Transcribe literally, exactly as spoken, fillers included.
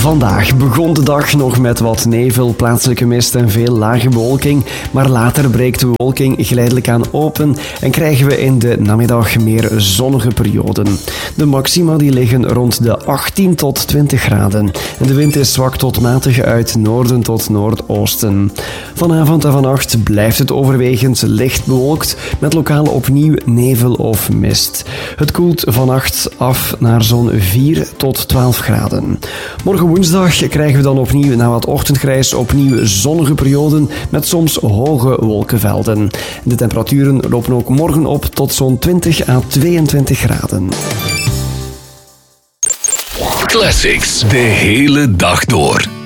Vandaag begon de dag nog met wat nevel, plaatselijke mist en veel lage bewolking, maar later breekt de bewolking geleidelijk aan open en krijgen we in de namiddag meer zonnige perioden. De maxima die liggen rond de achttien tot twintig graden en de wind is zwak tot matig uit noorden tot noordoosten. Vanavond en vannacht blijft het overwegend licht bewolkt met lokaal opnieuw nevel of mist. Het koelt vannacht af naar zo'n vier tot twaalf graden. Morgen woensdag krijgen we dan opnieuw na wat ochtendgrijs opnieuw zonnige perioden met soms hoge wolkenvelden. De temperaturen lopen ook morgen op tot zo'n twintig à tweeëntwintig graden. Classics, de hele dag door.